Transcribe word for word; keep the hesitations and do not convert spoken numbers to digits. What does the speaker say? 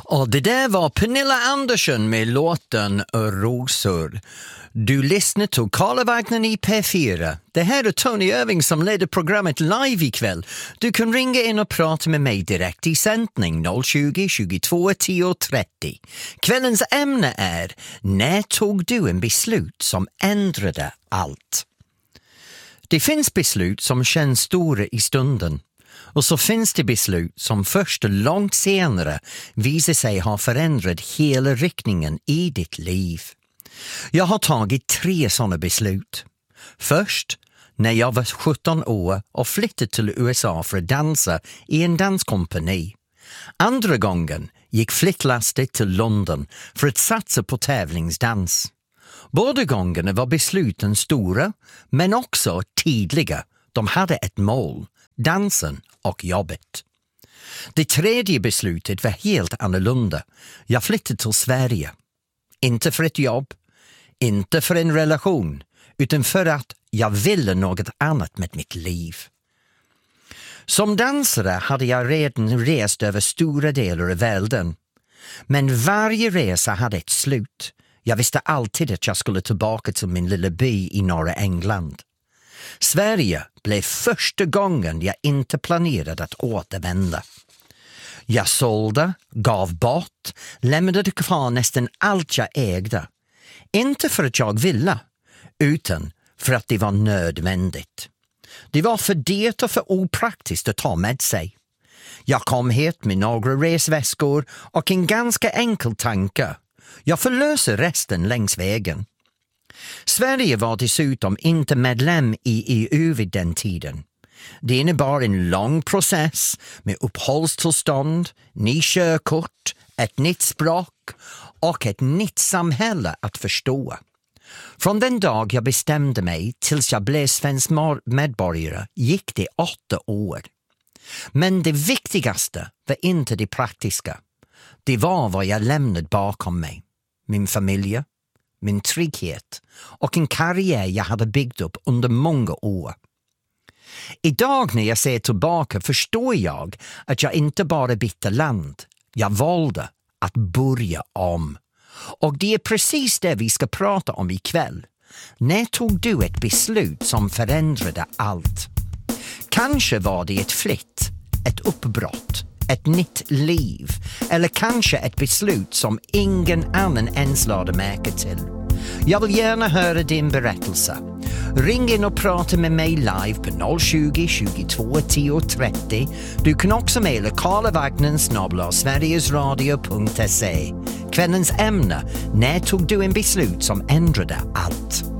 Och det där var Pernilla Andersson med låten Rosor. Du lyssnar till Karlavagnen i P fyra. Det här är Tony Irving som leder programmet live ikväll. Du kan ringa in och prata med mig direkt i sändning noll tjugo, tjugotvå, tio, trettio. Kvällens ämne är: när tog du en beslut som ändrade allt? Det finns beslut som känns stora i stunden. Och så finns det beslut som först långt senare visar sig ha förändrat hela riktningen i ditt liv. Jag har tagit tre sådana beslut. Först när jag var sjutton år och flyttade till U S A för att dansa i en danskompani. Andra gången gick flyttlastet till London för att satsa på tävlingsdans. Båda gångerna var besluten stora men också tydliga. De hade ett mål, dansen och jobbet. Det tredje beslutet var helt annorlunda. Jag flyttade till Sverige. Inte för ett jobb, inte för en relation, utan för att jag ville något annat med mitt liv. Som dansare hade jag redan rest över stora delar av världen. Men varje resa hade ett slut. Jag visste alltid att jag skulle tillbaka till min lilla by i norra England. Sverige blev första gången jag inte planerade att återvända. Jag sålde, gav bort, lämnade kvar nästan allt jag ägde. Inte för att jag ville, utan för att det var nödvändigt. Det var för dyrt och för opraktiskt att ta med sig. Jag kom hit med några resväskor och en ganska enkel tanke. Jag förlöser resten längs vägen. Sverige var dessutom inte medlem i E U vid den tiden. Det innebar en lång process med uppehållstillstånd, ny körkort, ett nytt språk och ett nytt samhälle att förstå. Från den dag jag bestämde mig tills jag blev svensk medborgare gick det åtta år. Men det viktigaste var inte det praktiska. Det var vad jag lämnade bakom mig. Min familj, min trygghet och en karriär jag hade byggt upp under många år. Idag när jag ser tillbaka förstår jag att jag inte bara bytte land. Jag valde att börja om. Och det är precis det vi ska prata om ikväll. När tog du ett beslut som förändrade allt? Kanske var det ett flytt, ett uppbrott, ett nytt liv. Eller kanske ett beslut som ingen annan ens lade märke till. Jag vill gärna höra din berättelse. Ring in och prata med mig live på noll tjugo, tjugotvå, tio, trettio. Du kan också mejla karlavagnen snabel-a sverigesradio punkt se. Kvällens ämne: när tog du en beslut som ändrade allt?